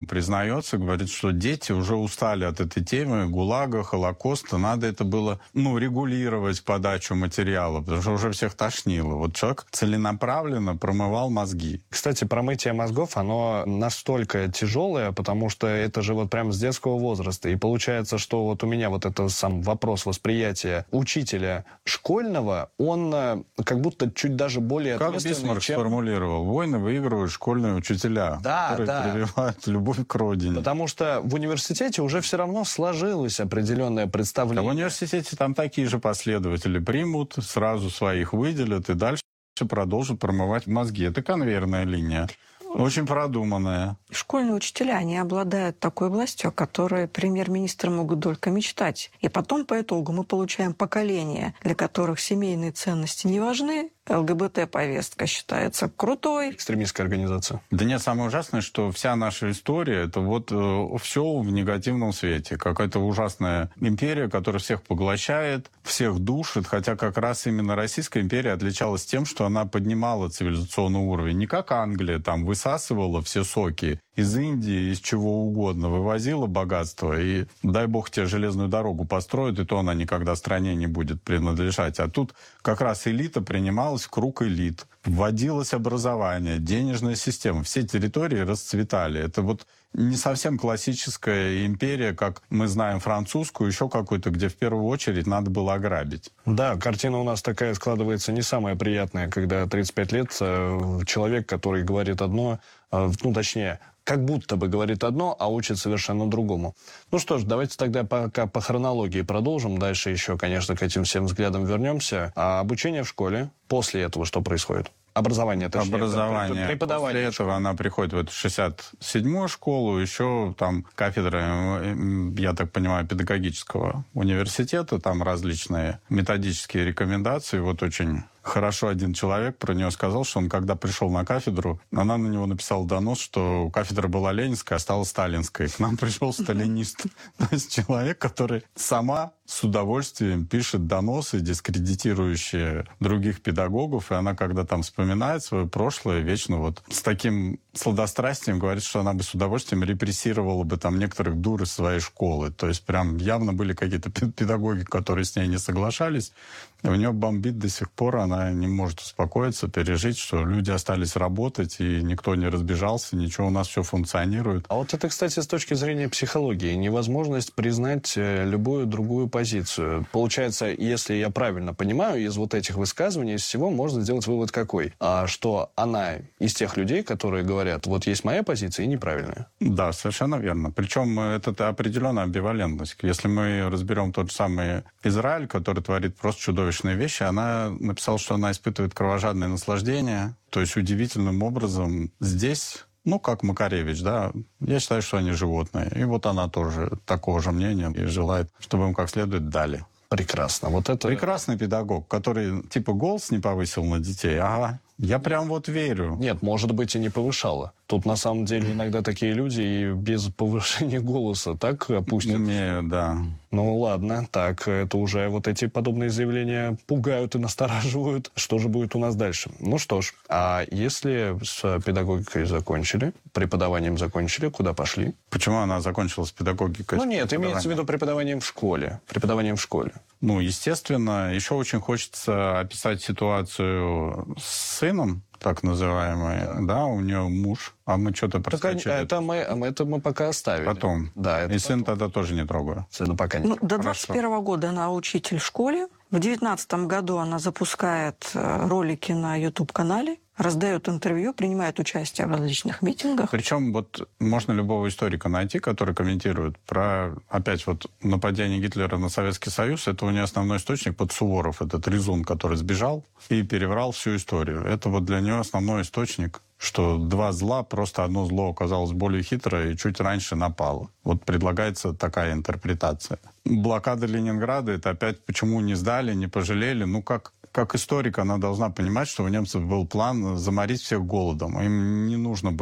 признается, говорит, что дети уже устали от этой темы ГУЛАГа, Холокоста. Надо это было, регулировать подачу материала, потому что уже всех тошнило. Вот человек целенаправленно промывал мозги. Кстати, промытие мозгов, оно настолько тяжелое, потому что это же вот прям с детского возраста. И получается, что вот у меня вот это сам вопрос восприятия учителя школьного, он как будто чуть даже более ответственный, как Бисмарк сформулировал, войны выигрывают школьные учителя, которые прививают любовь к родине. Потому что в университете уже все равно сложилось определенное представление. А в университете там такие же последователи примут, сразу своих выделят и дальше продолжат промывать мозги. Это конвейерная линия. Очень продуманная. Школьные учителя, они обладают такой властью, о которой премьер-министры могут только мечтать. И потом по итогу мы получаем поколение, для которых семейные ценности не важны, ЛГБТ-повестка считается крутой. Экстремистская организация. Да нет, самое ужасное, что вся наша история, это вот все в негативном свете. Какая-то ужасная империя, которая всех поглощает, всех душит, хотя как раз именно Российская империя отличалась тем, что она поднимала цивилизационный уровень. Не как Англия, там высасывала все соки из Индии, из чего угодно, вывозила богатство, и дай бог тебе железную дорогу построят, и то она никогда стране не будет принадлежать. А тут как раз элита принималась в круг элит. Вводилось образование, денежная система. Все территории расцветали. Это вот не совсем классическая империя, как мы знаем французскую, еще какую-то, где в первую очередь надо было ограбить. Да, картина у нас такая складывается не самая приятная, когда 35 лет человек, который говорит одно, точнее, как будто бы говорит одно, а учит совершенно другому. Ну что ж, давайте тогда пока по хронологии продолжим. Дальше еще, конечно, к этим всем взглядам вернемся. А обучение в школе, после этого что происходит? Образование, точнее. Образование. Преподавание. После этого она приходит в эту 67-ю школу, еще там кафедра, я так понимаю, педагогического университета, там различные методические рекомендации. Вот очень хорошо один человек про нее сказал, что он, когда пришел на кафедру, она на него написала донос, что кафедра была ленинская, а стала сталинской. К нам пришел сталинист. То есть человек, который сама с удовольствием пишет доносы, дискредитирующие других педагогов, и она, когда там вспоминает свое прошлое, вечно вот с таким сладострастием говорит, что она бы с удовольствием репрессировала бы там некоторых дур из своей школы. То есть прям явно были какие-то педагоги, которые с ней не соглашались. И у нее бомбит до сих пор, она не может успокоиться, пережить, что люди остались работать, и никто не разбежался, ничего, у нас все функционирует. А вот это, кстати, с точки зрения психологии, невозможность признать любую другую позицию. Получается, если я правильно понимаю, из вот этих высказываний, из всего можно сделать вывод какой? Что она из тех людей, которые говорят, вот есть моя позиция и неправильная. Да, совершенно верно. Причем это определенная амбивалентность. Если мы разберем тот же самый Израиль, который творит просто чудовищные вещи, она написала, что она испытывает кровожадное наслаждение. То есть удивительным образом здесь... как Макаревич, да, я считаю, что они животные. И вот она тоже такого же мнения и желает, чтобы им как следует дали. Прекрасно. Вот это... Прекрасный педагог, который типа голос не повысил на детей. Ага, я прям вот верю. Нет, может быть, и не повышала. Тут, на самом деле, иногда такие люди и без повышения голоса так опустят. Умею, да. Ну, ладно, так, это уже вот эти подобные заявления пугают и настораживают. Что же будет у нас дальше? Ну что ж, а если с педагогикой закончили, преподаванием закончили, куда пошли? Почему она закончила с педагогикой? Нет, имеется в виду преподаванием в школе. Преподаванием в школе. Естественно, еще очень хочется описать ситуацию с сыном, так называемый, да, у нее муж, а мы что-то проскочили. Это мы пока оставили. Потом. Да, и сын тогда тоже не трогаю. Сына пока нет. До 21 года она учитель в школе. В 2019 году она запускает ролики на YouTube-канале, раздает интервью, принимает участие в различных митингах. Причем вот можно любого историка найти, который комментирует про, опять вот, нападение Гитлера на Советский Союз. Это у нее основной источник под Суворов, этот резун, который сбежал и переврал всю историю. Это вот для нее основной источник, что два зла, просто одно зло оказалось более хитрое и чуть раньше напало. Вот предлагается такая интерпретация. Блокада Ленинграда, это опять почему не сдали, не пожалели. Как историк она должна понимать, что у немцев был план заморить всех голодом. Им не нужно было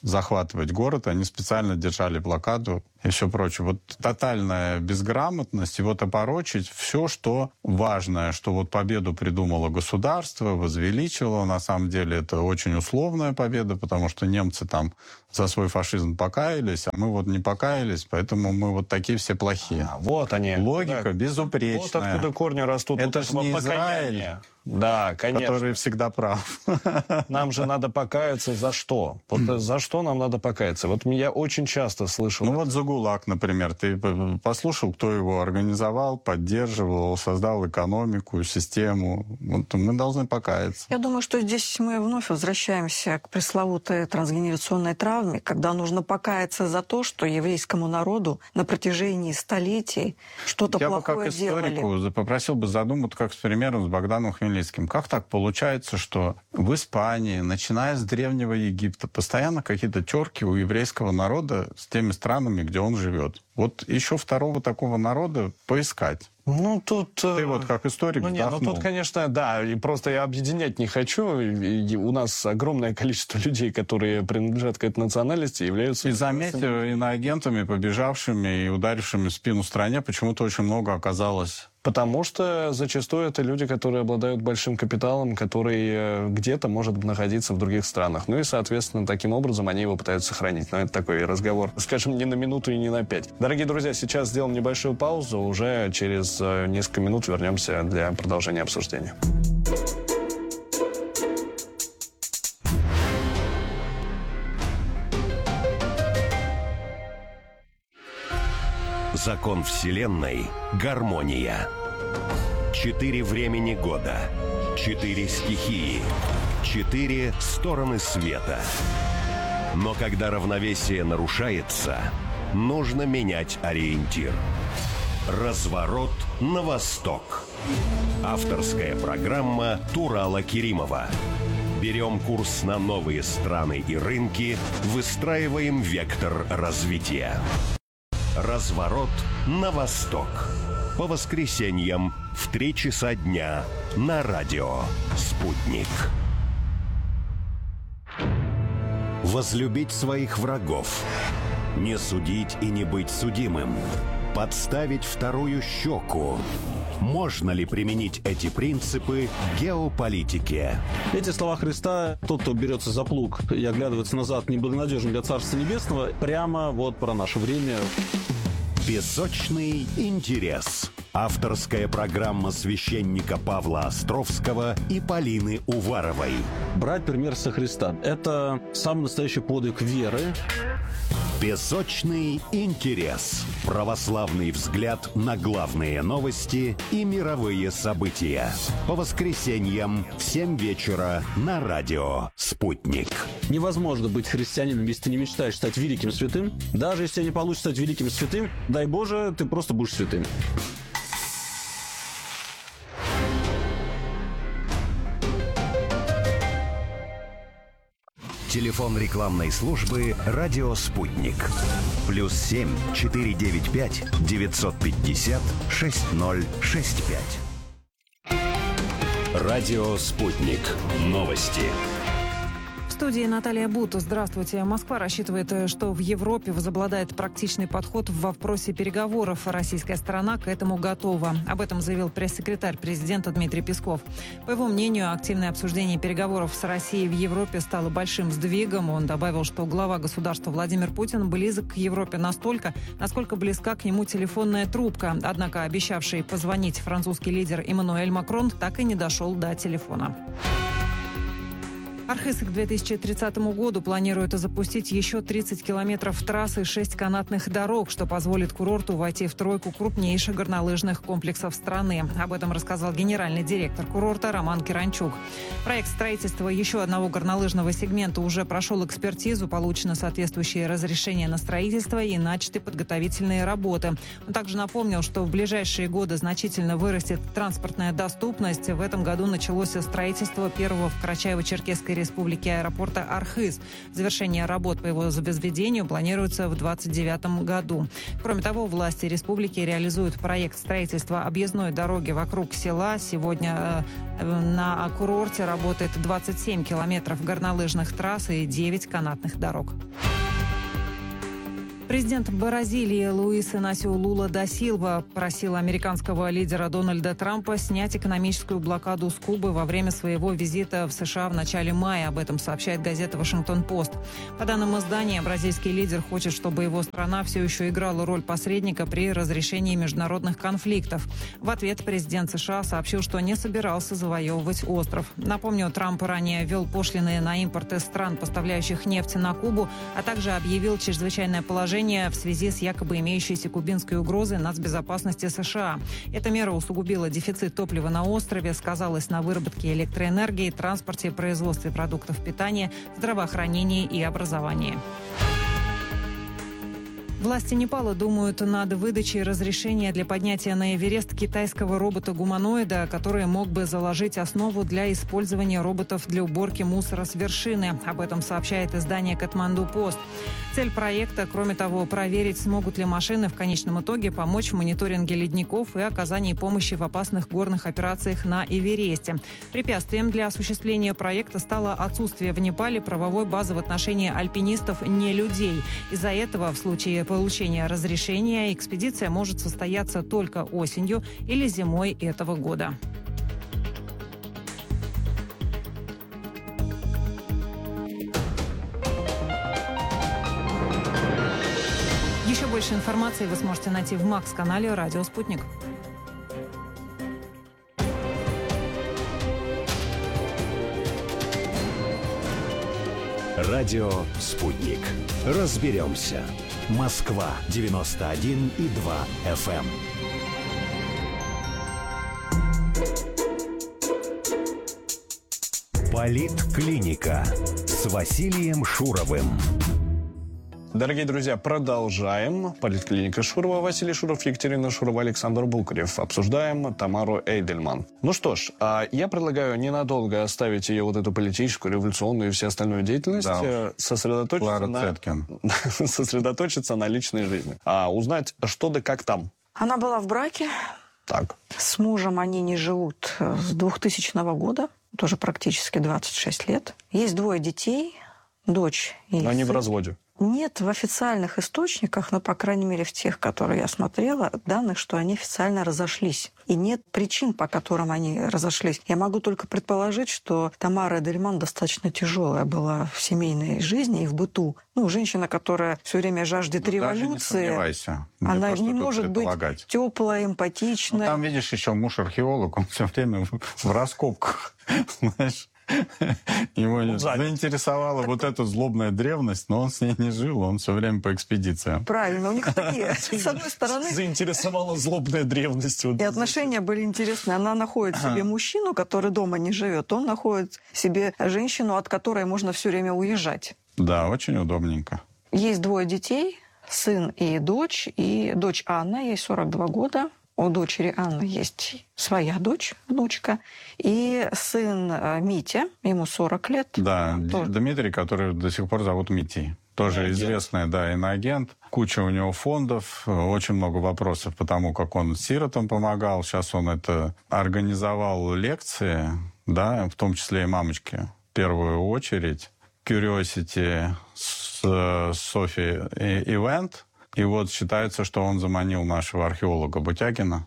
захватывать город. Они специально держали блокаду и все прочее. Вот тотальная безграмотность, и вот опорочить все, что важное, что вот победу придумало государство, возвеличило. На самом деле это очень условная победа, потому что немцы там за свой фашизм покаялись, а мы вот не покаялись, поэтому мы вот такие все плохие. Вот они. Логика да. безупречная. Вот откуда корни растут. Это вот же не Израиль, да, конечно. который всегда прав. Нам же надо покаяться за что? Вот за что нам надо покаяться? Вот я очень часто слышал... Ну вот за ГУЛАГ, например. Ты послушал, кто его организовал, поддерживал, создал экономику, систему. Вот мы должны покаяться. Я думаю, что здесь мы вновь возвращаемся к пресловутой трансгенерационной травме, когда нужно покаяться за то, что еврейскому народу на протяжении столетий что-то плохое делали. Я бы как историку попросил бы задуматься, как с примером с Богданом Хмельницким. Как так получается, что в Испании, начиная с Древнего Египта, постоянно какие-то терки у еврейского народа с теми странами, где он живет? Вот еще второго такого народа поискать. Ну, тут... Ты вот как историк вздохнул. Ну, тут, конечно, да, и просто я объединять не хочу. И у нас огромное количество людей, которые принадлежат к этой национальности, являются... И заметь, иноагентами, побежавшими и ударившими в спину стране, почему-то очень много оказалось. Потому что зачастую это люди, которые обладают большим капиталом, который где-то может находиться в других странах. Ну и, соответственно, таким образом они его пытаются сохранить. Но это такой разговор, скажем, не на минуту и не на 5. Дорогие друзья, сейчас сделаем небольшую паузу. Уже через несколько минут вернемся для продолжения обсуждения. Закон Вселенной – гармония. 4 времени года, 4 стихии, 4 стороны света. Но когда равновесие нарушается, нужно менять ориентир. Разворот на восток. Авторская программа Турала Керимова. Берем курс на новые страны и рынки, выстраиваем вектор развития. Разворот на восток. По воскресеньям в 3 часа дня на радио «Спутник». Возлюбить своих врагов. Не судить и не быть судимым. Подставить вторую щеку. Можно ли применить эти принципы к геополитике? Эти слова Христа, тот, кто берется за плуг и оглядывается назад, неблагонадежен для Царства Небесного, прямо вот про наше время. Песочный интерес. Авторская программа священника Павла Островского и Полины Уваровой. Брать пример со Христа. Это самый настоящий подвиг веры. Песочный интерес. Православный взгляд на главные новости и мировые события. По воскресеньям в 7 вечера на радио «Спутник». Невозможно быть христианином, если ты не мечтаешь стать великим святым. Даже если тебе не получится стать великим святым, дай Боже, ты просто будешь святым. Телефон рекламной службы «Радио Спутник». +7 495 950 6065. Радио Спутник. Новости. В студии Наталья Бут. Здравствуйте. Москва рассчитывает, что в Европе возобладает практичный подход в вопросе переговоров. Российская сторона к этому готова. Об этом заявил пресс-секретарь президента Дмитрий Песков. По его мнению, активное обсуждение переговоров с Россией в Европе стало большим сдвигом. Он добавил, что глава государства Владимир Путин близок к Европе настолько, насколько близка к нему телефонная трубка. Однако обещавший позвонить французский лидер Эммануэль Макрон так и не дошел до телефона. Архыз к 2030 году планирует запустить еще 30 километров трассы и 6 канатных дорог, что позволит курорту войти в тройку крупнейших горнолыжных комплексов страны. Об этом рассказал генеральный директор курорта Роман Киранчук. Проект строительства еще одного горнолыжного сегмента уже прошел экспертизу, получено соответствующее разрешение на строительство и начаты подготовительные работы. Он также напомнил, что в ближайшие годы значительно вырастет транспортная доступность. В этом году началось строительство первого в Карачаево-Черкесской республики аэропорта Архыз. Завершение работ по его возведению планируется в 2029 году. Кроме того, власти республики реализуют проект строительства объездной дороги вокруг села. Сегодня на курорте работает 27 километров горнолыжных трасс и 9 канатных дорог. Президент Бразилии Луис Инасио Лула да Силва просил американского лидера Дональда Трампа снять экономическую блокаду с Кубы во время своего визита в США в начале мая. Об этом сообщает газета «Вашингтон-Пост». По данным издания, бразильский лидер хочет, чтобы его страна все еще играла роль посредника при разрешении международных конфликтов. В ответ президент США сообщил, что не собирался завоевывать остров. Напомню, Трамп ранее ввел пошлины на импорт из стран, поставляющих нефть на Кубу, а также объявил чрезвычайное положение в связи с якобы имеющейся кубинской угрозой нацбезопасности США. Эта мера усугубила дефицит топлива на острове, сказалась на выработке электроэнергии, транспорте, производстве продуктов питания, здравоохранении и образовании. Власти Непала думают над выдачей разрешения для поднятия на Эверест китайского робота-гуманоида, который мог бы заложить основу для использования роботов для уборки мусора с вершины. Об этом сообщает издание «Катманду-Пост». Цель проекта, кроме того, проверить, смогут ли машины в конечном итоге помочь в мониторинге ледников и оказании помощи в опасных горных операциях на Эвересте. Препятствием для осуществления проекта стало отсутствие в Непале правовой базы в отношении альпинистов не людей. Из-за этого в случае получения разрешения экспедиция может состояться только осенью или зимой этого года. Еще больше информации вы сможете найти в Макс-канале «Радио Спутник». Радио «Спутник». Разберемся. Москва, 91,2 FM. Политклиника с Василием Шуровым. Дорогие друзья, продолжаем. Политклиника Шурова, Василий Шуров, Екатерина Шурова, Александр Булкарев. Обсуждаем Тамару Эйдельман. Ну что ж, я предлагаю ненадолго оставить ее вот эту политическую, революционную и всю остальную деятельность, сосредоточиться на личной жизни. Узнать, что да как там. Она была в браке. Так. С мужем они не живут с 2000 года, тоже практически 26 лет. Есть 2 детей, дочь и сын. Они в разводе. Нет в официальных источниках, но, по крайней мере, в тех, которые я смотрела, данных, что они официально разошлись. И нет причин, по которым они разошлись. Я могу только предположить, что Тамара Эйдельман достаточно тяжелая была в семейной жизни и в быту. Женщина, которая все время жаждет революции. Даже не сомневайся. Она не может быть теплая, эмпатичная. Там, видишь, еще муж археолог, он все время в раскопках, знаешь. Его заинтересовала вот эта злобная древность, но он с ней не жил, он все время по экспедициям. Правильно, у них такие, с одной стороны... Заинтересовала злобная древность. И отношения были интересные. Она находит себе мужчину, который дома не живет, он находит себе женщину, от которой можно все время уезжать. Да, очень удобненько. Есть 2 детей, сын и дочь Анна, ей 42 года. У дочери Анны есть своя дочь, внучка, и сын Митя, ему 40 лет. Да, Дмитрий, который до сих пор зовут Митей. Тоже известный, иноагент. Куча у него фондов, очень много вопросов по тому, как он сиротам помогал. Сейчас он организовал лекции, в том числе и мамочке, в первую очередь. Curiosity с Софи Ивент. И считается, что он заманил нашего археолога Бутягина.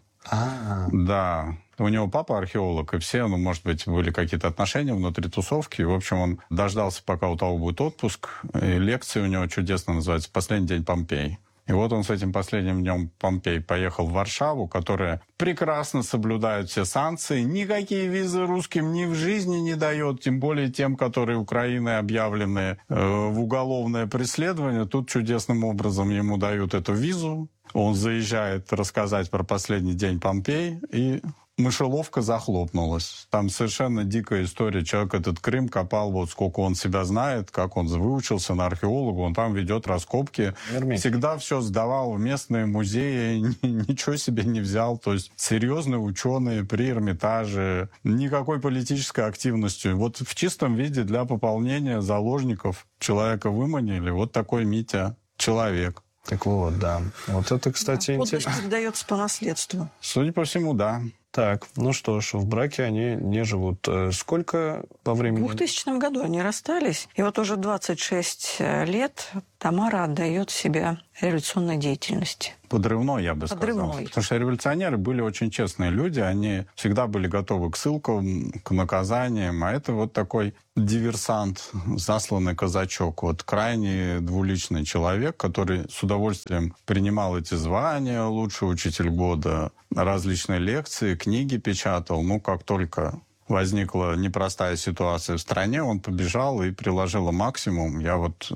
Да. У него папа археолог, и все, может быть, были какие-то отношения внутри тусовки. В общем, он дождался, пока у того будет отпуск. И лекция у него чудесно называется «Последний день Помпей». И он с этим последним днем Помпей поехал в Варшаву, которая прекрасно соблюдает все санкции. Никакие визы русским ни в жизни не дает, тем более тем, которые Украиной объявлены в уголовное преследование. Тут чудесным образом ему дают эту визу. Он заезжает рассказать про последний день Помпей и мышеловка захлопнулась. Там совершенно дикая история. Человек этот Крым копал, вот сколько он себя знает, как он выучился на археолога, он там ведет раскопки. Всегда все сдавал в местные музеи, ничего себе не взял. То есть серьезные ученые при Эрмитаже, никакой политической активности. Вот в чистом виде для пополнения заложников человека выманили. Вот такой Митя человек. Так вот, да. Вот это, кстати, интересно. Подлость передается по наследству. Судя по всему, да. Так, ну что ж, в браке они не живут. Сколько по времени? В 2000 году они расстались, и вот уже 26 лет Тамара отдает себя революционной деятельности. Подрывной, я бы сказал. Подрывной. Потому что революционеры были очень честные люди, они всегда были готовы к ссылкам, к наказаниям, а это вот такой диверсант, засланный казачок, вот крайне двуличный человек, который с удовольствием принимал эти звания, лучший учитель года, различные лекции, книги печатал. Ну, как только возникла непростая ситуация в стране, он побежал и приложил максимум. Я вот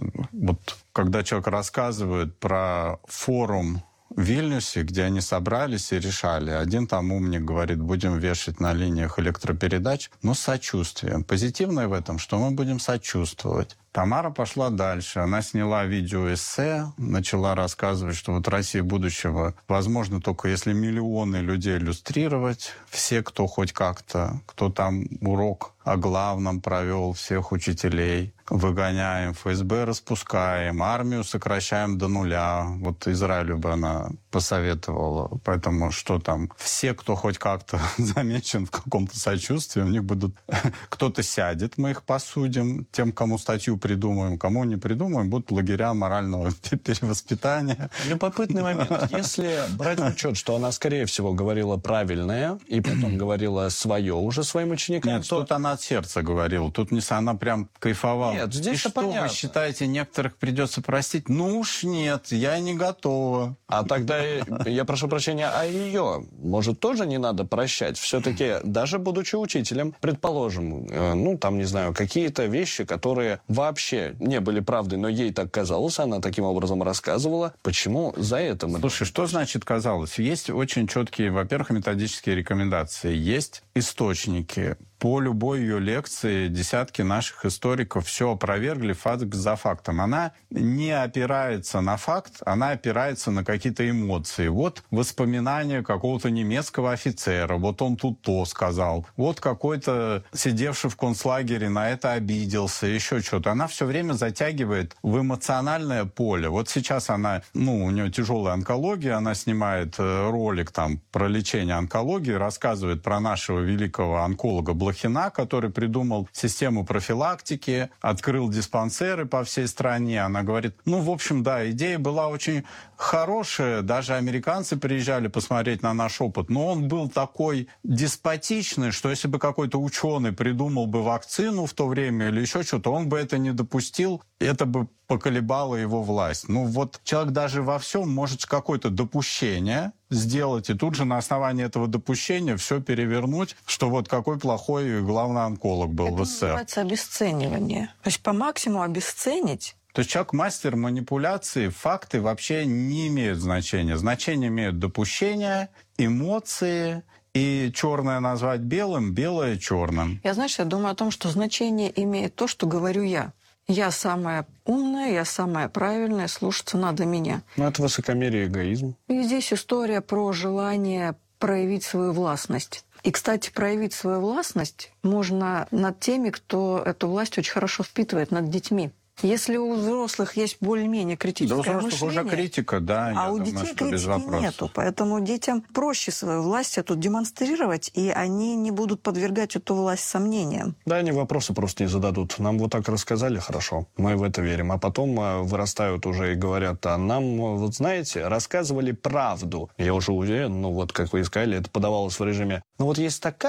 когда человек рассказывает про форум в Вильнюсе, где они собрались и решали. Один там умник говорит, будем вешать на линиях электропередач, но с сочувствием. Позитивное в этом, что мы будем сочувствовать. Тамара пошла дальше. Она сняла видеоэссе, начала рассказывать, что вот Россия будущего возможно только если миллионы людей иллюстрировать. Все, кто хоть как-то, кто там урок о главном провел, всех учителей выгоняем, ФСБ распускаем, армию сокращаем до нуля. Вот Израилю бы она посоветовала. Поэтому что там, все, кто хоть как-то замечен в каком-то сочувствии, у них будут... Кто-то сядет, мы их посудим, тем, кому статью придумаем, кому не придумаем, будут лагеря морального перевоспитания. Любопытный момент. Если брать в учет, что она, скорее всего, говорила правильное, и потом говорила свое уже своим ученикам... Нет, тут она от сердца говорила. Тут не она прям кайфовала. Нет, здесь и что, понятно. вы считаете, некоторых придется простить? Ну уж нет, я не готова. А тогда, я прошу прощения, а ее, может, тоже не надо прощать? Все-таки, даже будучи учителем, предположим, ну, там, не знаю, какие-то вещи, которые вообще не были правдой, но ей так казалось, она таким образом рассказывала. Почему за это мы... Слушай, что значит казалось? Есть очень четкие, во-первых, методические рекомендации. Есть источники. По любой ее лекции десятки наших историков все опровергли факт за фактом. Она не опирается на факт, она опирается на какие-то эмоции. Вот воспоминания какого-то немецкого офицера, вот он тут то сказал, вот какой-то сидевший в концлагере на это обиделся, еще что-то. Она все время затягивает в эмоциональное поле. Вот сейчас она, у нее тяжелая онкология, она снимает ролик там про лечение онкологии, рассказывает про нашего великого онколога Блохина, который придумал систему профилактики, открыл диспансеры по всей стране. Она говорит, в общем, да, идея была очень хорошая, даже американцы приезжали посмотреть на наш опыт, но он был такой деспотичный, что если бы какой-то ученый придумал бы вакцину в то время или еще что-то, он бы это не допустил, это бы поколебало его власть. Вот человек даже во всем может какое-то допущение сделать, и тут же на основании этого допущения все перевернуть, что вот какой плохой главный онколог был в СССР. Это называется обесценивание. То есть по максимуму обесценить. То есть человек мастер манипуляции, факты вообще не имеют значения. Значение имеют допущения, эмоции, и черное назвать белым, белое черным. Я думаю о том, что значение имеет то, что говорю я. Я самая умная, я самая правильная, слушаться надо меня. Это высокомерие и эгоизм. И здесь история про желание проявить свою властность. И, кстати, проявить свою властность можно над теми, кто эту власть очень хорошо впитывает, над детьми. Если у взрослых есть более-менее критическое мышление... Да, у взрослых уже критика, да, а у детей критики нету. Поэтому детям проще свою власть эту демонстрировать, и они не будут подвергать эту власть сомнениям. Да, они вопросы просто не зададут. Нам вот так рассказали, хорошо, мы в это верим. А потом вырастают уже и говорят, а нам, вот знаете, рассказывали правду. Я уже уверен, как вы искали, это подавалось в режиме. Вот есть такая...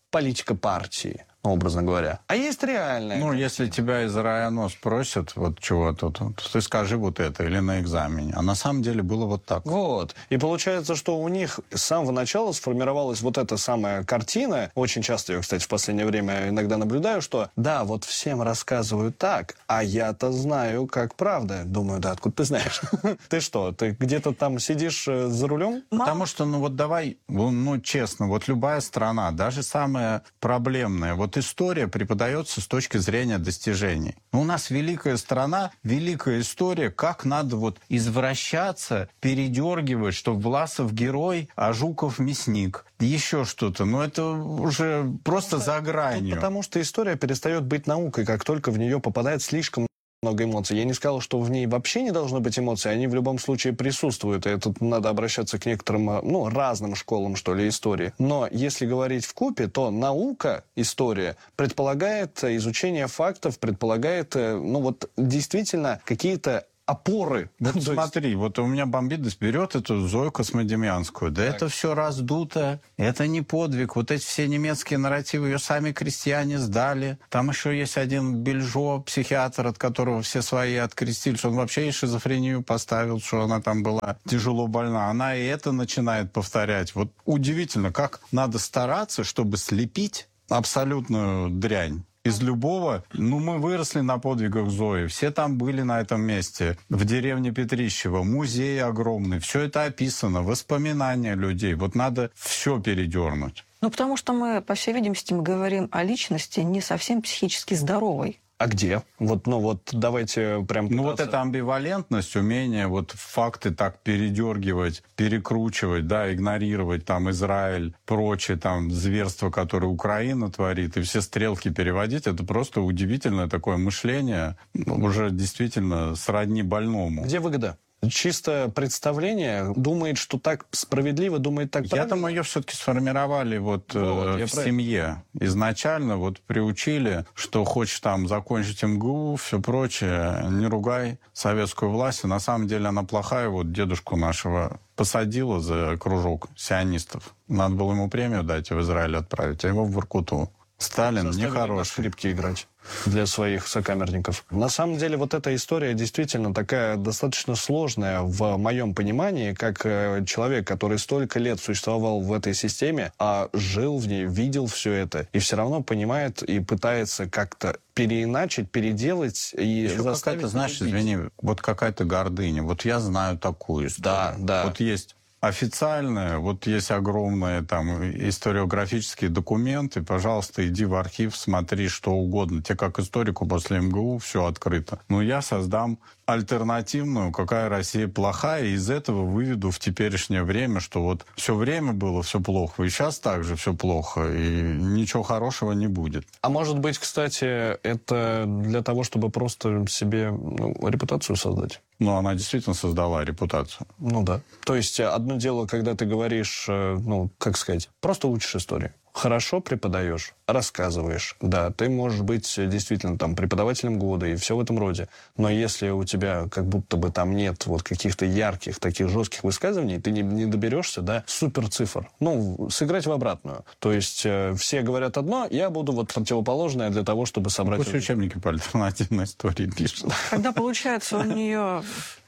политика партии, образно говоря. А есть реальная. Ну, если тебя из района спросят, вот чего-то, то ты скажи вот это или на экзамене. А на самом деле было вот так. Вот. И получается, что у них с самого начала сформировалась вот эта самая картина. Очень часто я, кстати, в последнее время иногда наблюдаю, что да, вот всем рассказывают так, а я-то знаю, как правда. Думаю, да, откуда ты знаешь? Ты что, ты где-то там сидишь за рулем? Потому что, ну вот давай, ну честно, вот любая страна, даже самая проблемная, вот история преподается с точки зрения достижений. Но у нас великая страна, великая история, как надо вот извращаться, передергивать, что Власов герой, а Жуков мясник. Еще что-то. Но это уже просто за гранью. Потому что история перестает быть наукой, как только в нее попадает слишком много эмоций. Я не сказал, что в ней вообще не должно быть эмоций, они в любом случае присутствуют, и тут надо обращаться к некоторым, ну, разным школам, что ли, истории. Но если говорить вкупе, то наука, история, предполагает изучение фактов, предполагает, ну, вот действительно какие-то опоры. Вот смотри, вот у меня бомбидос берет эту Зою Космодемьянскую. Да так. Это все раздуто, это не подвиг. Вот эти все немецкие нарративы ее сами крестьяне сдали. Там еще есть один Бельжо, психиатр, от которого все свои открестились. Он вообще ей шизофрению поставил, что она там была тяжело больна. Она и это начинает повторять. Вот удивительно, как надо стараться, чтобы слепить абсолютную дрянь из любого. Ну, мы выросли на подвигах Зои. Все там были на этом месте. В деревне Петрищево. Музей огромный. Все это описано. Воспоминания людей. Вот надо все передернуть. Ну, потому что мы, по всей видимости, мы говорим о личности не совсем психически здоровой. А где? Вот, ну вот давайте прям... Ну вот эта амбивалентность, умение вот факты так передергивать, перекручивать, да, игнорировать там Израиль, прочее там зверство, которое Украина творит, и все стрелки переводить, это просто удивительное такое мышление, уже действительно сродни больному. Где выгода? Чисто представление, думает, что так справедливо, думает так правильно. Я думаю, ее все-таки сформировали вот в семье. Изначально вот приучили, что хочешь там закончить МГУ, все прочее, не ругай советскую власть. И на самом деле она плохая. Вот дедушку нашего посадила за кружок сионистов. Надо было ему премию дать и в Израиль отправить, а его в Воркуту. Сталин нехороший. Скрипки играть для своих сокамерников. На самом деле вот эта история действительно такая достаточно сложная в моем понимании, как человек, который столько лет существовал в этой системе, а жил в ней, видел все это, и все равно понимает и пытается как-то переиначить, переделать и еще заставить... Какая-то, знаешь, извини, вот какая-то гордыня. Вот я знаю такую историю. Да. Вот есть официальная, вот есть огромные там историографические документы, пожалуйста, иди в архив, смотри что угодно. Тебе как историку после МГУ все открыто. Но я создам альтернативную, какая Россия плохая, и из этого выведу в теперешнее время, что вот все время было все плохо, и сейчас также все плохо, и ничего хорошего не будет. А может быть, кстати, это для того, чтобы просто себе репутацию создать? Ну, она действительно создала репутацию. Ну да. То есть одно дело, когда ты говоришь, ну, как сказать, просто учишь историю. Хорошо преподаешь, рассказываешь. Да, ты можешь быть действительно там преподавателем года и все в этом роде. Но если у тебя как будто бы там нет вот каких-то ярких, таких жестких высказываний, ты не доберешься, да, супер цифр. Ну, сыграть в обратную. То есть все говорят одно, я буду вот противоположное для того, чтобы собрать... Пусть учебники по альтернативной истории пишут. Когда, получается, у нее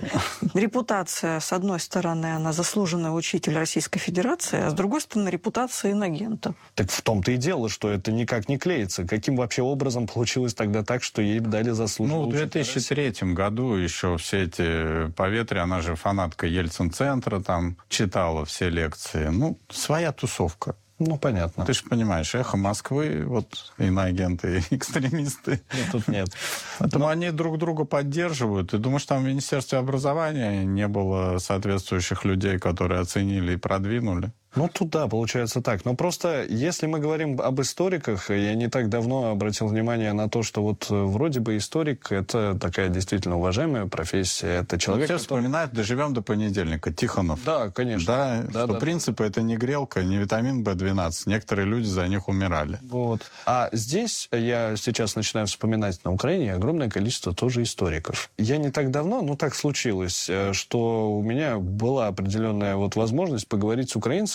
репутация, с одной стороны, она заслуженный учитель Российской Федерации, а с другой стороны, репутация инагента. Так в том-то и дело, что это никак не клеится. Каким вообще образом получилось тогда так, что ей дали заслуженного учителя? Ну, в 2003 году еще все эти поветрия, она же фанатка Ельцин-центра, там читала все лекции. Ну, своя тусовка. Ну, понятно. Ты же понимаешь, «Эхо Москвы», вот иноагенты и экстремисты. Нет, тут нет. Поэтому они друг друга поддерживают. Ты думаешь, там в Министерстве образования не было соответствующих людей, которые оценили и продвинули? Ну, тут да, получается так. Но просто, если мы говорим об историках, я не так давно обратил внимание на то, что вот вроде бы историк — это такая действительно уважаемая профессия. Это человек, все вспоминают «Доживем до понедельника», Тихонов. Да, конечно. Да, что принципы — это не грелка, не витамин В12. Некоторые люди за них умирали. Вот. А здесь я сейчас начинаю вспоминать на Украине огромное количество тоже историков. Я не так давно, ну так случилось, что у меня была определенная вот возможность поговорить с украинцем,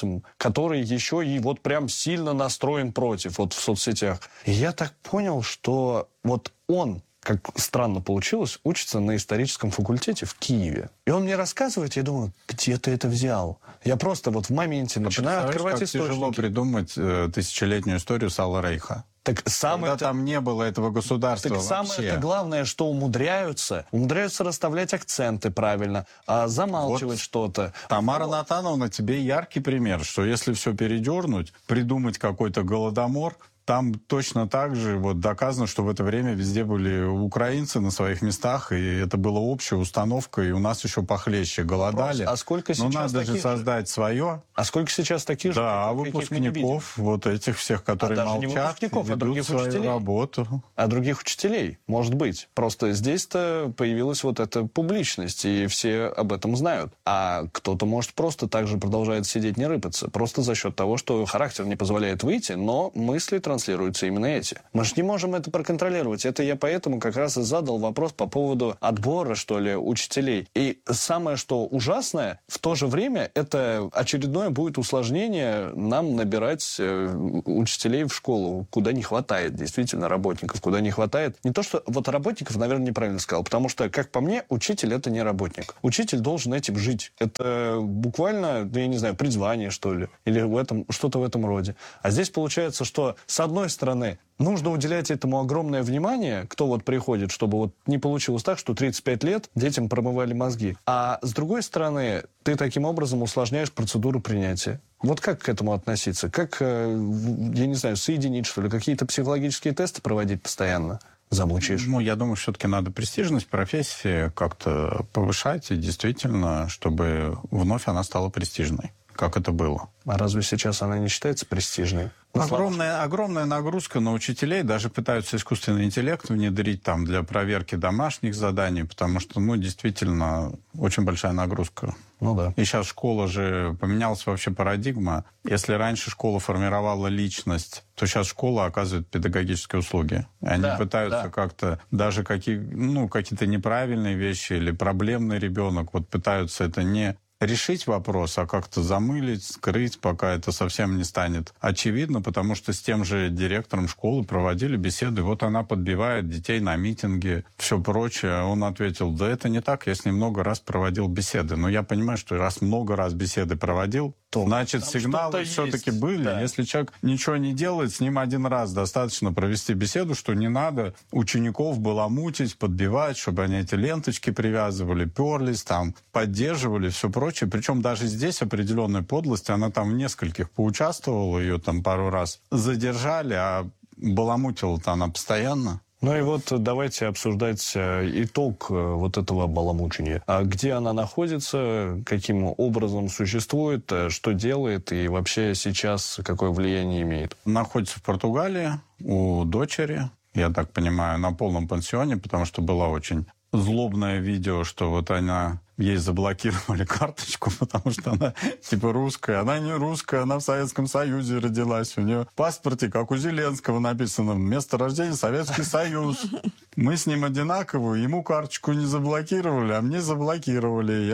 максимум, который еще и вот прям сильно настроен против вот в соцсетях. И я так понял, что вот он, как странно получилось, учится на историческом факультете в Киеве. И он мне рассказывает, я думаю, где ты это взял? Я просто вот в моменте начинаю открывать источники. Тяжело придумать тысячелетнюю историю Салла Рейха. Так Когда там не было этого государства так вообще. самое главное, что умудряются расставлять акценты правильно, замалчивать что-то. Тамара Натановна тебе яркий пример, что если все передернуть, придумать какой-то голодомор, там точно так же вот доказано, что в это время везде были украинцы на своих местах, и это была общая установка, и у нас еще похлеще голодали. А сколько сейчас надо же создать свое. А сколько сейчас таких же? Да, выпускников, вот этих всех, которые молчат, не выпускников, ведут свою работу. А других учителей, может быть. Просто здесь-то появилась вот эта публичность, и все об этом знают. А кто-то, может, просто так же продолжает сидеть, не рыпаться. Просто за счет того, что характер не позволяет выйти, но мысли транслируются именно эти. Мы же не можем это проконтролировать. Это я поэтому как раз и задал вопрос по поводу отбора, что ли, учителей. И самое, что ужасное, в то же время это очередное будет усложнение нам набирать учителей в школу, куда не хватает действительно работников, куда не хватает. Не то, что вот работников, наверное, неправильно сказал, потому что, как по мне, учитель — это не работник. Учитель должен этим жить. Это буквально, я не знаю, призвание, что ли, или что-то в этом роде. А здесь получается, что с одной стороны, нужно уделять этому огромное внимание, кто вот приходит, чтобы вот не получилось так, что 35 лет детям промывали мозги. А с другой стороны, ты таким образом усложняешь процедуру принятия. Вот как к этому относиться? Как, я не знаю, соединить, что ли, какие-то психологические тесты проводить постоянно? Замучаешь. Я думаю, все-таки надо престижность профессии как-то повышать, и действительно, чтобы вновь она стала престижной, как это было. А разве сейчас она не считается престижной? Огромная нагрузка на учителей. Даже пытаются искусственный интеллект внедрить там для проверки домашних заданий, потому что, действительно, очень большая нагрузка. Ну да. И сейчас школа же, поменялась вообще парадигма. Если раньше школа формировала личность, то сейчас школа оказывает педагогические услуги. Они пытаются как-то, даже какие-то неправильные вещи или проблемный ребенок, пытаются это не решить вопрос, а как-то замылить, скрыть, пока это совсем не станет очевидно, потому что с тем же директором школы проводили беседы. Вот она подбивает детей на митинги, все прочее. Он ответил, да это не так, я с ним много раз проводил беседы. Но я понимаю, что раз много раз беседы проводил, значит, сигналы все-таки были. Да. Если человек ничего не делает, с ним один раз достаточно провести беседу, что не надо учеников баламутить, подбивать, чтобы они эти ленточки привязывали, перлись, там, поддерживали, все прочее. Причем даже здесь определенная подлость, она там в нескольких поучаствовала, ее там пару раз задержали, а баламутила-то она постоянно. Ну и вот давайте обсуждать итог вот этого баламучения. А где она находится, каким образом существует, что делает и вообще сейчас какое влияние имеет? Находится в Португалии у дочери, я так понимаю, на полном пансионе, потому что было очень злобное видео, что вот ей заблокировали карточку, потому что она типа русская. Она не русская, она в Советском Союзе родилась. У нее в паспорте, как у Зеленского, написано место рождения Советский Союз. Мы с ним одинаковые, ему карточку не заблокировали, а мне заблокировали.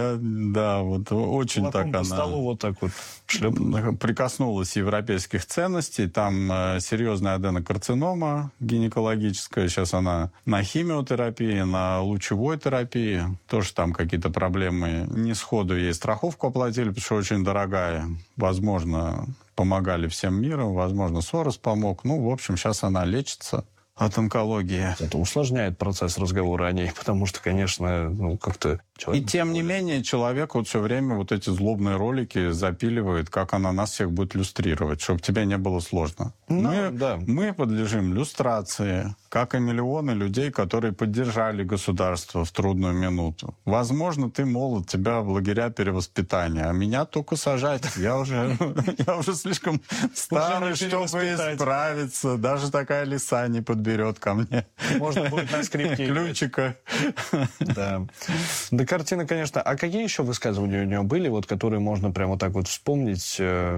Очень так она... по столу вот так вот шлепнула. Прикоснулась европейских ценностей. Там серьезная аденокарцинома гинекологическая. Сейчас она на химиотерапии, на лучевой терапии. Тоже там какие-то проблемы. Не сходу ей страховку оплатили, потому что очень дорогая. Возможно, помогали всем миром, возможно, Сорос помог. В общем, сейчас она лечится от онкологии. Это усложняет процесс разговора о ней, потому что, конечно, как-то... И тем не менее, человек все время эти злобные ролики запиливает, как она нас всех будет люстрировать, чтобы тебе не было сложно. Мы подлежим люстрации, как и миллионы людей, которые поддержали государство в трудную минуту. Возможно, ты молод, тебя в лагеря перевоспитания, а меня только сажать. Я уже слишком старый, чтобы исправиться. Даже такая лиса не подберет ко мне. Можно будет на скрипке ключика. Да. Да, картина, конечно. А какие еще высказывания у нее были, которые можно прямо так вспомнить?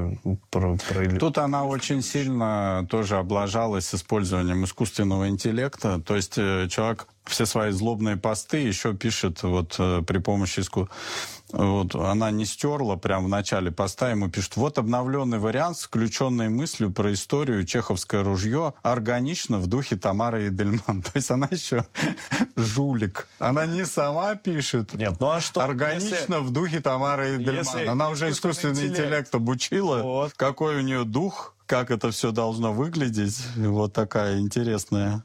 Тут она очень сильно тоже облажалась с использованием искусственного интеллекта. То есть человек все свои злобные посты еще пишет вот при помощи вот она не стерла прямо в начале поста, ему пишет: вот обновленный вариант с включенной мыслью про историю «Чеховское ружье» органично в духе Тамары Эдельман. То есть она еще жулик. Она не сама пишет. Нет, ну а что? Органично в духе Тамары Эдельман. Она уже искусственный интеллект обучила. Вот. Какой у нее дух, как это все должно выглядеть. Вот такая интересная.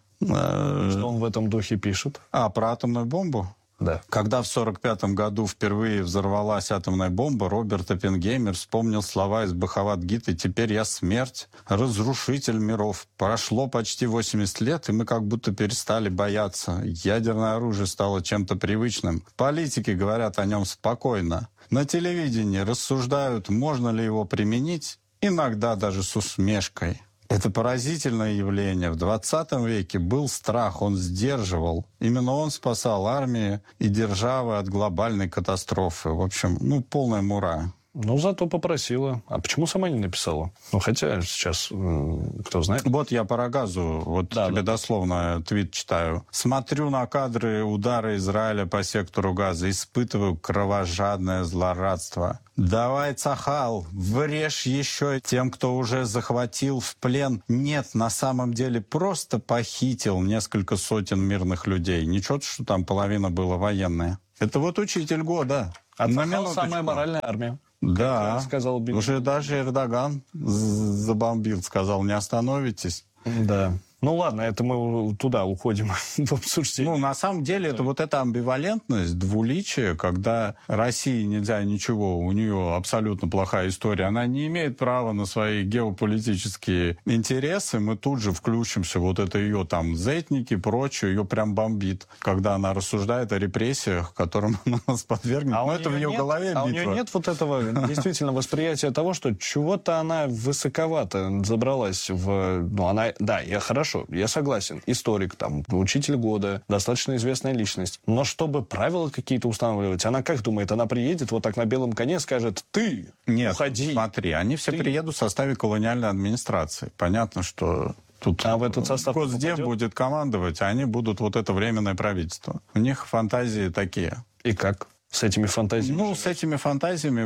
Что он в этом духе пишет? Про атомную бомбу? Да. Когда в 1945 году впервые взорвалась атомная бомба, Роберт Оппенгеймер вспомнил слова из Бхагавад-гиты: «Теперь я смерть, разрушитель миров. Прошло почти 80 лет, и мы как будто перестали бояться. Ядерное оружие стало чем-то привычным. Политики говорят о нем спокойно. На телевидении рассуждают, можно ли его применить, иногда даже с усмешкой». Это поразительное явление. В 20 веке был страх, он сдерживал. Именно он спасал армии и державы от глобальной катастрофы. В общем, полная мура. Ну, зато попросила. А почему сама не написала? Ну, хотя сейчас, кто знает. Вот я по Рогазу, тебе дословно твит читаю. «Смотрю на кадры удара Израиля по сектору Газа, испытываю кровожадное злорадство. Давай, Цахал, врежь еще тем, кто уже захватил в плен. Нет, на самом деле просто похитил несколько сотен мирных людей. Ничего, что там половина была военная». Это вот учитель года. А Цахал самая моральная армия. Да, сказал уже даже Эрдоган забомбил, сказал: не остановитесь. Да. Ну ладно, это мы туда уходим в обсуждение. На самом деле, это вот эта амбивалентность, двуличие, когда России нельзя ничего, у нее абсолютно плохая история, она не имеет права на свои геополитические интересы, мы тут же включимся, вот это ее там зетники, прочее, ее прям бомбит, когда она рассуждает о репрессиях, которым она нас подвергнет. Но это в ее голове битва. А у нее нет вот этого действительно восприятия того, что чего-то она высоковато забралась в... Хорошо, я согласен. Историк, учитель года, достаточно известная личность. Но чтобы правила какие-то устанавливать, она как думает? Она приедет вот так на белом коне, скажет: ты, уходи. Смотри, они все приедут в составе колониальной администрации. Понятно, что тут в этот состав Госдеп будет командовать, а они будут вот это временное правительство. У них фантазии такие. И как? С этими фантазиями? С этими фантазиями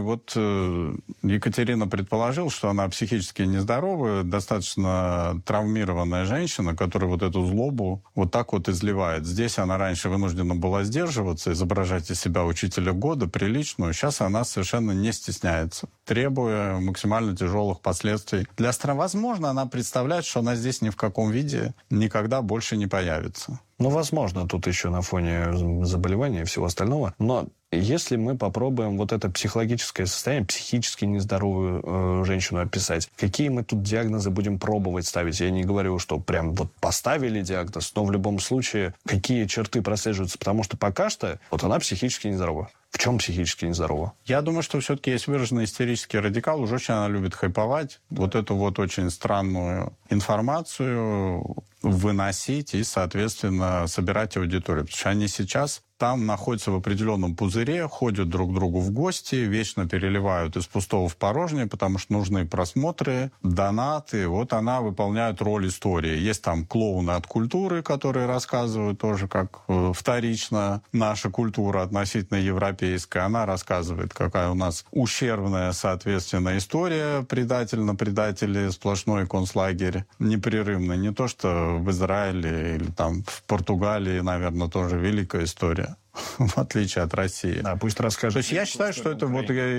Екатерина предположила, что она психически нездоровая, достаточно травмированная женщина, которая вот эту злобу вот так вот изливает. Здесь она раньше вынуждена была сдерживаться, изображать из себя учителя года, приличную. Сейчас она совершенно не стесняется, требуя максимально тяжелых последствий для страны. Возможно, она представляет, что она здесь ни в каком виде никогда больше не появится. Возможно, тут еще на фоне заболевания и всего остального. Но если мы попробуем вот это психологическое состояние, психически нездоровую женщину описать, какие мы тут диагнозы будем пробовать ставить? Я не говорю, что прям поставили диагноз, но в любом случае, какие черты прослеживаются? Потому что пока что она психически нездорова. В чем психически нездорова? Я думаю, что все-таки есть выраженный истерический радикал. Уж очень она любит хайповать. Да. Вот эту очень странную информацию выносить и, соответственно, собирать аудиторию. Потому что они сейчас там находятся в определенном пузыре, ходят друг к другу в гости, вечно переливают из пустого в порожнее, потому что нужны просмотры, донаты. Вот она выполняет роль истории. Есть там клоуны от культуры, которые рассказывают тоже, как вторично наша культура относительно европейская. Она рассказывает, какая у нас ущербная, соответственно, история предатель на предателе, сплошной концлагерь непрерывный. Не то, что в Израиле или в Португалии, наверное, тоже великая история. В отличие от России. Да, пусть расскажет. То есть я считаю, что это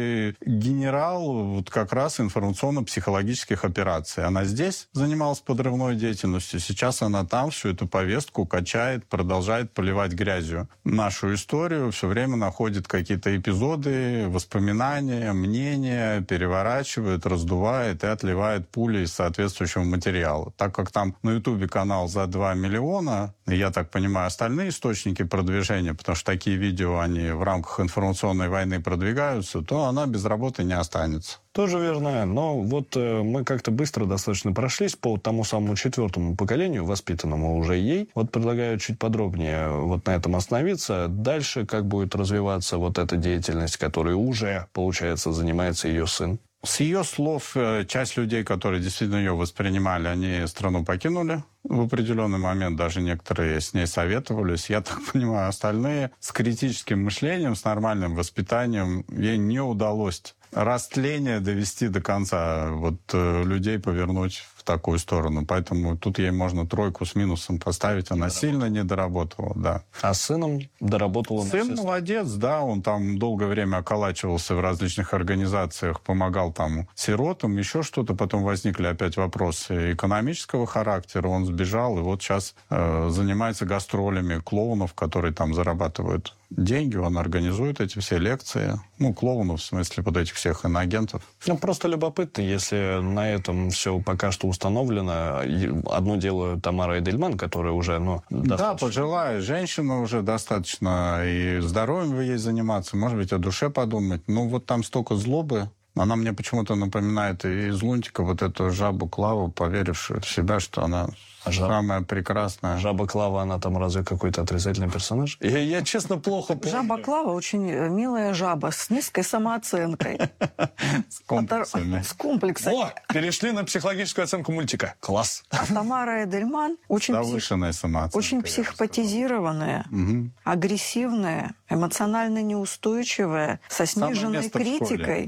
генерал как раз информационно-психологических операций. Она здесь занималась подрывной деятельностью, сейчас она там всю эту повестку качает, продолжает поливать грязью нашу историю, все время находит какие-то эпизоды, воспоминания, мнения, переворачивает, раздувает и отливает пули из соответствующего материала. Так как там на Ютубе канал за 2 миллиона, и я так понимаю, остальные источники продвижения, потому что такие видео, они в рамках информационной войны продвигаются, то она без работы не останется. Тоже верно. Но мы как-то быстро достаточно прошлись по тому самому 4-му поколению, воспитанному уже ей. Предлагаю чуть подробнее на этом остановиться. Дальше как будет развиваться эта деятельность, которой уже, получается, занимается ее сын? С ее слов, часть людей, которые действительно ее воспринимали, они страну покинули в определенный момент. Даже некоторые с ней советовались. Я так понимаю, остальные с критическим мышлением, с нормальным воспитанием, ей не удалось растление довести до конца, вот людей повернуть в такую сторону. Поэтому тут ей можно тройку с минусом поставить. Она сильно не доработала, да. А с сыном доработала? Сын молодец, да. Он там долгое время околачивался в различных организациях, помогал там сиротам, еще что-то. Потом возникли опять вопросы экономического характера. Он сбежал и вот сейчас занимается гастролями клоунов, которые там зарабатывают деньги. Он организует эти все лекции. Ну, клоунов, в смысле, под этих всех иноагентов. Ну, просто любопытно, если на этом все пока что установлено. Одно дело Тамара Эдельман, которая уже, достаточно... Да, пожилая женщина уже достаточно, и здоровьем ей заниматься, может быть, о душе подумать. Ну, вот там столько злобы. Она мне почему-то напоминает из Лунтика вот эту жабу Клаву, поверившую в себя, что она самая прекрасная. Жаба Клава, она там разве какой-то отрицательный персонаж? Я честно, плохо помню. Жаба Клава очень милая жаба с низкой самооценкой. С комплексами. С комплексами. О, перешли на психологическую оценку мультика. Класс. А Тамара Эдельман очень Завышенная самооценка. очень психопатизированная, агрессивная, эмоционально неустойчивая, со сниженной критикой.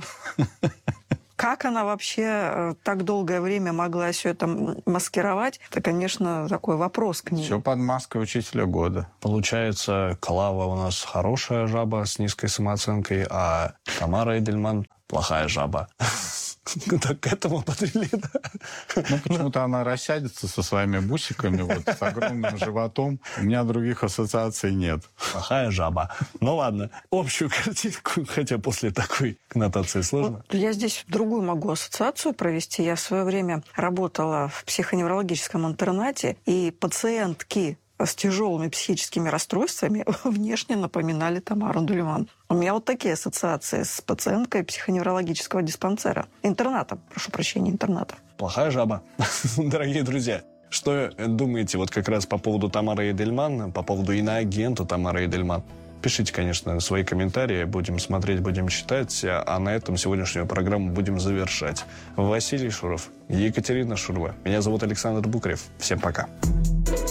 Как она вообще так долгое время могла все это маскировать? Это, конечно, такой вопрос к ней. Все под маской учителя года. Получается, Клава у нас хорошая жаба с низкой самооценкой, а Тамара Эдельман плохая жаба. Так к этому подвели, да? Ну, почему-то она рассядется со своими бусиками, вот, с огромным животом. У меня других ассоциаций нет. Плохая жаба. Ну ладно, общую картинку, хотя после такой коннотации сложно. Вот я здесь другую могу ассоциацию провести. Я в свое время работала в психоневрологическом интернате, и пациентки с тяжелыми психическими расстройствами внешне напоминали Тамару Эдельман. У меня вот такие ассоциации с пациенткой психоневрологического диспансера. Интерната, прошу прощения, интерната. Плохая жаба. Дорогие друзья, что думаете вот как раз по поводу Тамары Эдельман, по поводу иноагента Тамары Эдельман? Пишите, конечно, свои комментарии, будем смотреть, будем читать, а на этом сегодняшнюю программу будем завершать. Василий Шуров, Екатерина Шурова. Меня зовут Александр Букарев. Всем пока.